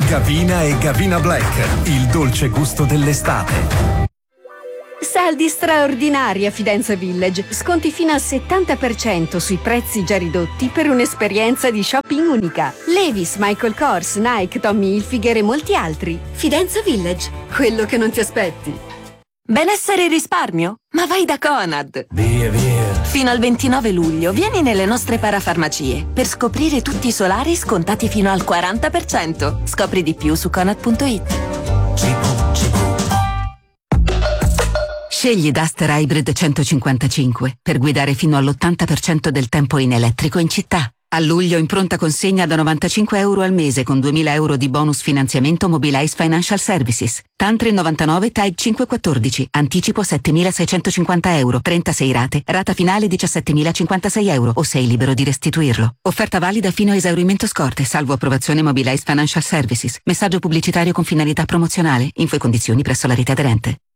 Gavina e Gavina Black, il dolce gusto dell'estate. Saldi straordinari a Fidenza Village. Sconti fino al 70% sui prezzi già ridotti per un'esperienza di shopping unica. Levi's, Michael Kors, Nike, Tommy Hilfiger e molti altri. Fidenza Village, quello che non ti aspetti. Benessere e risparmio? Ma vai da Conad! Via. Fino al 29 luglio vieni nelle nostre parafarmacie per scoprire tutti i solari scontati fino al 40%. Scopri di più su Conad.it. Scegli Duster Hybrid 155 per guidare fino all'80% del tempo in elettrico in città. A luglio in pronta consegna da €95 al mese con 2.000 euro di bonus finanziamento Mobilize Financial Services. Tantri 99 Type 514. Anticipo €7.650. 36 rate. Rata finale €17.056 o sei libero di restituirlo. Offerta valida fino a esaurimento scorte, salvo approvazione Mobilize Financial Services. Messaggio pubblicitario con finalità promozionale. Info e condizioni presso la rete aderente.